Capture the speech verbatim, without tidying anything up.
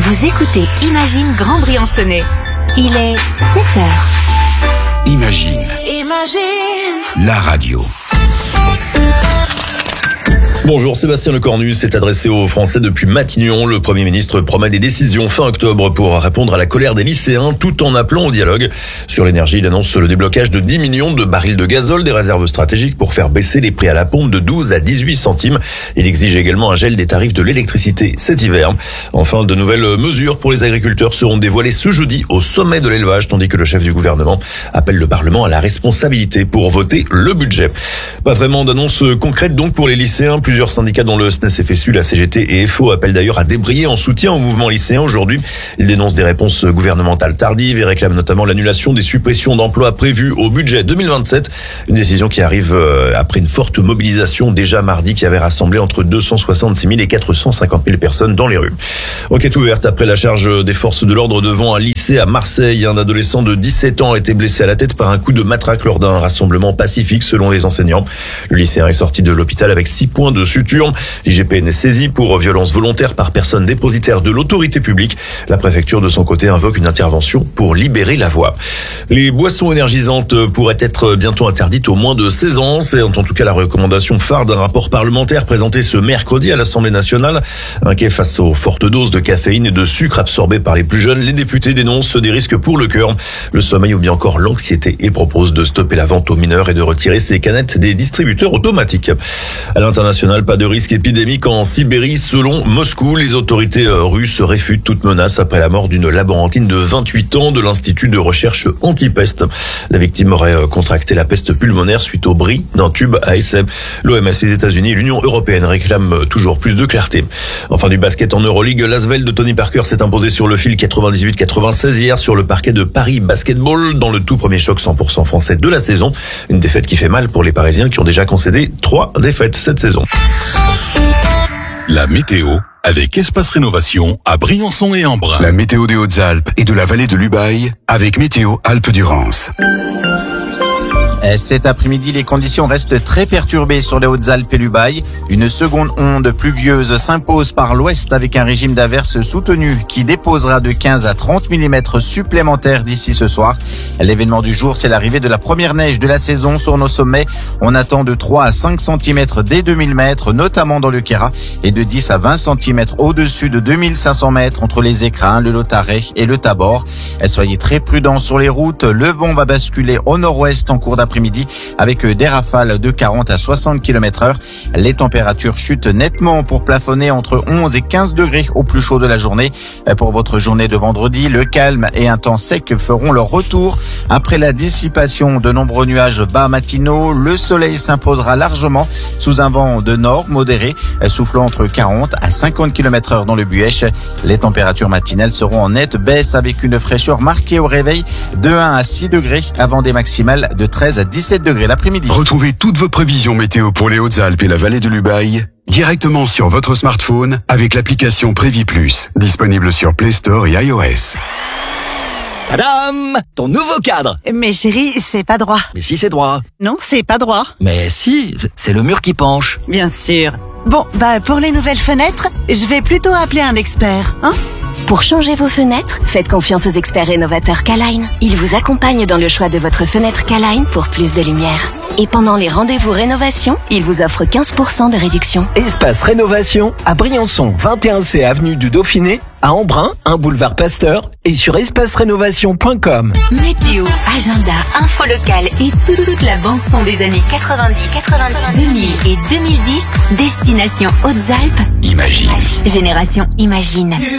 Vous écoutez Imagine Grand Briançonnais. Il est sept heures. Imagine. Imagine. La radio. Bonjour, Sébastien Lecornu s'est adressé aux Français depuis Matignon. Le Premier ministre promet des décisions fin octobre pour répondre à la colère des lycéens tout en appelant au dialogue. Sur l'énergie, il annonce le déblocage de dix millions de barils de gazole, des réserves stratégiques pour faire baisser les prix à la pompe de douze à dix-huit centimes. Il exige également un gel des tarifs de l'électricité cet hiver. Enfin, de nouvelles mesures pour les agriculteurs seront dévoilées ce jeudi au sommet de l'élevage, tandis que le chef du gouvernement appelle le Parlement à la responsabilité pour voter le budget. Pas vraiment d'annonce concrète donc pour les lycéens. Plusieurs syndicats dont le S N E S F S U, la C G T et F O appellent d'ailleurs à débrayer en soutien au mouvement lycéen aujourd'hui. Ils dénoncent des réponses gouvernementales tardives et réclament notamment l'annulation des suppressions d'emplois prévues au budget deux mille vingt-sept. Une décision qui arrive après une forte mobilisation déjà mardi qui avait rassemblé entre deux cent soixante-six mille et quatre cent cinquante mille personnes dans les rues. Enquête ouverte après la charge des forces de l'ordre devant un lycée à Marseille. Un adolescent de dix-sept ans a été blessé à la tête par un coup de matraque lors d'un rassemblement pacifique selon les enseignants. Le lycéen est sorti de l'hôpital avec six points de suture. L'I G P N est saisi pour violence volontaire par personne dépositaire de l'autorité publique. La préfecture, de son côté, invoque une intervention pour libérer la voie. Les boissons énergisantes pourraient être bientôt interdites aux moins de seize ans. C'est en tout cas la recommandation phare d'un rapport parlementaire présenté ce mercredi à l'Assemblée nationale. Inquiets face aux fortes doses de caféine et de sucre absorbées par les plus jeunes, les députés dénoncent des risques pour le cœur, le sommeil ou bien encore l'anxiété et proposent de stopper la vente aux mineurs et de retirer ces canettes des distributeurs automatiques. À l'international, pas de risque épidémique en Sibérie selon Moscou. Les autorités russes réfutent toute menace après la mort d'une laborantine de vingt-huit ans de l'Institut de recherche anti-peste. La victime aurait contracté la peste pulmonaire suite au bris d'un tube à essai. L'O M S, les États-Unis et l'Union européenne réclament toujours plus de clarté. Enfin, du basket en Euroleague, l'Asvel de Tony Parker s'est imposé sur le fil quatre-vingt-dix-huit quatre-vingt-seize hier sur le parquet de Paris Basketball dans le tout premier choc cent pour cent français de la saison. Une défaite qui fait mal pour les Parisiens qui ont déjà concédé trois défaites cette saison. La météo avec Espace Rénovation à Briançon et Embrun. La météo des Hautes-Alpes et de la vallée de l'Ubaye avec Météo Alpes-Durance. Cet après-midi, les conditions restent très perturbées sur les Hautes-Alpes et l'Ubaye. Une seconde onde pluvieuse s'impose par l'ouest avec un régime d'averses soutenu qui déposera de quinze à trente millimètres supplémentaires d'ici ce soir. L'événement du jour, c'est l'arrivée de la première neige de la saison sur nos sommets. On attend de trois à cinq centimètres dès deux mille mètres, notamment dans le Queyras, et de dix à vingt centimètres au-dessus de deux mille cinq cents mètres entre les Écrins, le Lautaret et le Tabor. Soyez très prudents sur les routes. Le vent va basculer au nord-ouest en cours d'après-midi avec des rafales de quarante à soixante kilomètres heure. Les températures chutent nettement pour plafonner entre onze et quinze degrés au plus chaud de la journée. Pour votre journée de vendredi, le calme et un temps sec feront leur retour. Après la dissipation de nombreux nuages bas matinaux, le soleil s'imposera largement sous un vent de nord modéré, soufflant entre quarante à cinquante kilomètres heure dans le Buèche. Les températures matinales seront en nette baisse avec une fraîcheur marquée au réveil de un à six degrés avant des maximales de treize à dix-sept degrés l'après-midi. Retrouvez toutes vos prévisions météo pour les Hautes-Alpes et la vallée de l'Ubaye directement sur votre smartphone avec l'application Prévi Plus, disponible sur Play Store et iOS. Tadam! Ton nouveau cadre! Mais chérie, c'est pas droit. Mais si, c'est droit. Non, c'est pas droit. Mais si, c'est le mur qui penche. Bien sûr. Bon, bah pour les nouvelles fenêtres, je vais plutôt appeler un expert, hein? Pour changer vos fenêtres, faites confiance aux experts rénovateurs K-Line. Ils vous accompagnent dans le choix de votre fenêtre K-Line pour plus de lumière. Et pendant les rendez-vous rénovation, ils vous offrent quinze pour cent de réduction. Espace Rénovation à Briançon, vingt et un C avenue du Dauphiné, à Embrun, un boulevard Pasteur et sur espace rénovation point com. Météo, agenda, info locale et toute, toute la bande-son des années quatre-vingt-dix, quatre-vingt-dix, deux mille et deux mille dix, destination Hautes-Alpes. Imagine. Génération Imagine.